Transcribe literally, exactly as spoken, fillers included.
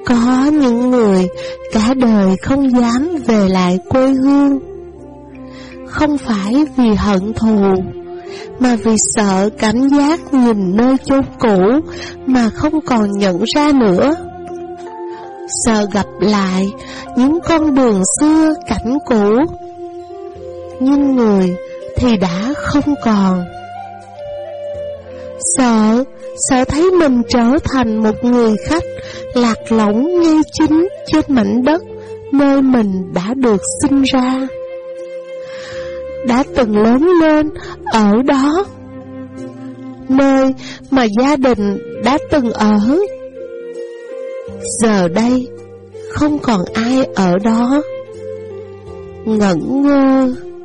Có những người cả đời không dám về lại quê hương, không phải vì hận thù, mà vì sợ cảm giác nhìn nơi chốn cũ mà không còn nhận ra nữa. Sợ gặp lại những con đường xưa cảnh cũ, nhưng người thì đã không còn. Sợ, sợ thấy mình trở thành một người khách lạc lõng ngay chính trên mảnh đất nơi mình đã được sinh ra, đã từng lớn lên ở đó, nơi mà gia đình đã từng ở. Giờ đây không còn ai ở đó. Ngẩn ngơ